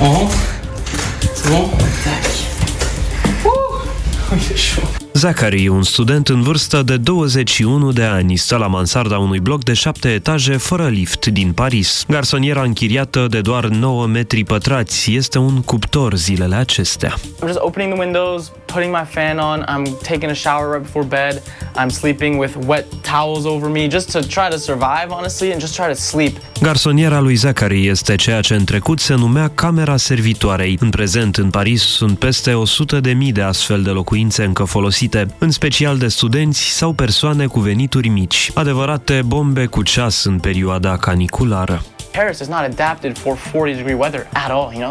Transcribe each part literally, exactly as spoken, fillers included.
Oh. C'est bon? Tac. Uh, e chaud. Zachary, un student în vârstă de douăzeci și unu de ani, stă la mansarda unui bloc de șapte etaje fără lift din Paris. Garsoniera închiriată de doar nouă metri pătrați este un cuptor zilele acestea. I'm just opening the windows, putting my fan on, I'm taking a shower right before bed, I'm sleeping with wet towels over me just to try to survive, honestly, and just try to sleep. Garsoniera lui Zachary este ceea ce în trecut se numea camera servitoarei. În prezent, în Paris, sunt peste o sută de mii de astfel de locuințe încă folosite, în special de studenți sau persoane cu venituri mici. Adevărate bombe cu ceas în perioada caniculară. Paris is not adapted for forty degree weather at all, you know?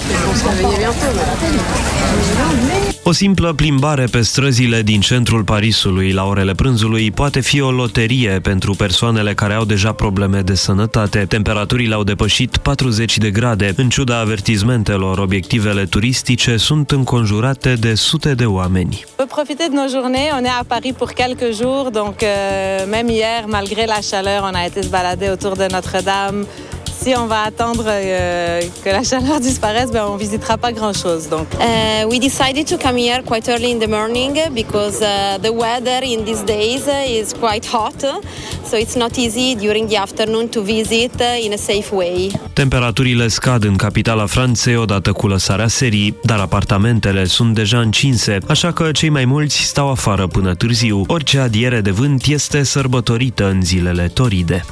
O simplă plimbare pe străzile din centrul Parisului la orele prânzului poate fi o loterie pentru persoanele care au deja probleme de sănătate. Temperaturile au depășit patruzeci de grade. În ciuda avertizmentelor, obiectivele turistice sunt înconjurate de sute de oameni. On peut profiter de nos journées. On est à Paris pour quelques jours, donc euh, même hier, malgré la chaleur, on a été se balader autour de Notre-Dame. Si on va attendre euh, que la chaleur disparaisse, ben on visitera pas grand-chose. Donc, uh, we decided to come here quite early in the morning because uh, the weather in these days is quite hot, so it's not easy during the afternoon to visit in a safe way. Temperaturile scad în capitala Franței odată cu lăsarea serii, dar apartamentele sunt deja încinse, așa că cei mai mulți stau afară până târziu. Orice adiere de vânt este sărbătorită în zilele toride.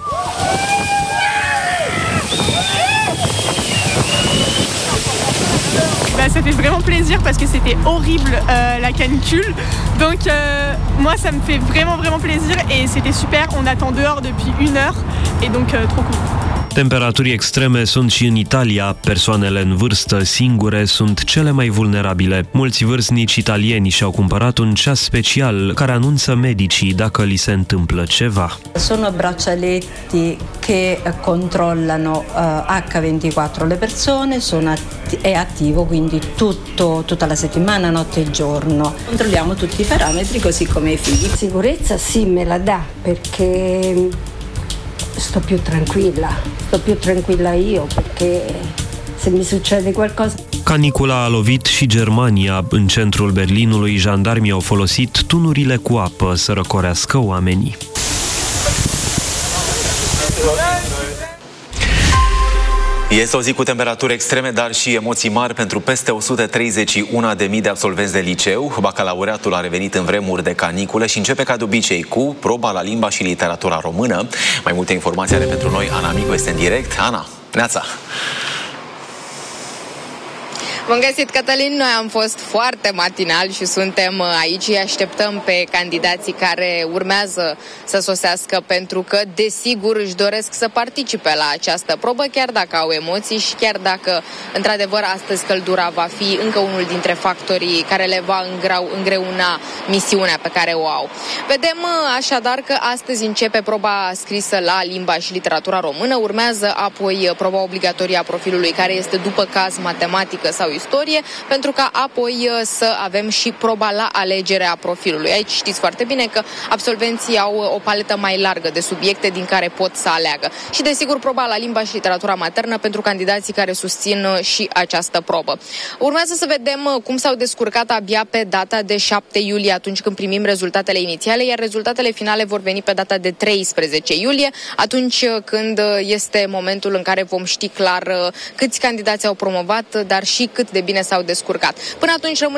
Ça fait vraiment plaisir parce que c'était horrible euh, la canicule. Donc euh, moi ça me fait vraiment vraiment plaisir et c'était super. On attend dehors depuis une heure et donc euh, trop cool. Temperaturi extreme sunt și în Italia. Persoanele în vârstă singure sunt cele mai vulnerabile. Mulți vârstnici italieni și-au cumpărat un ceas special care anunță medicii dacă li se întâmplă ceva. Sono braccialetti che controllano uh, H ventiquattro le persone, sono atti- è attivo quindi tutto, tutta la settimana, notte e giorno. Controlliamo tutti i parametri così come i figli. Sicurezza sì, me la dà perché sto più tranquilla, sto più tranquilla io perché se mi succede qualcosa. Canicula a lovit și Germania. În centrul Berlinului, jandarmii au folosit tunurile cu apă să răcorească oamenii. Este o zi cu temperaturi extreme, dar și emoții mari pentru peste o sută treizeci și unu de mii de absolvenți de liceu. Bacalaureatul a revenit în vremuri de canicule și începe ca de obicei cu proba la limba și literatura română. Mai multe informații are pentru noi Ana Micu, este în direct. Ana, neața! Bun găsit, Cătălin, noi am fost foarte matinali și suntem aici, îi așteptăm pe candidații care urmează să sosească pentru că, desigur, își doresc să participe la această probă, chiar dacă au emoții și chiar dacă, într-adevăr, astăzi căldura va fi încă unul dintre factorii care le va îngrau, îngreuna misiunea pe care o au. Vedem așadar că astăzi începe proba scrisă la limba și literatura română, urmează apoi proba obligatorie a profilului, care este după caz matematică sau istorie, pentru ca apoi să avem și proba la alegerea profilului. Aici știți foarte bine că absolvenții au o paletă mai largă de subiecte din care pot să aleagă. Și desigur proba la limba și literatura maternă pentru candidații care susțin și această probă. Urmează să vedem cum s-au descurcat abia pe data de șapte iulie, atunci când primim rezultatele inițiale, iar rezultatele finale vor veni pe data de treisprezece iulie, atunci când este momentul în care vom ști clar câți candidați au promovat, dar și cât de bine s-au descurcat. Până atunci rămâne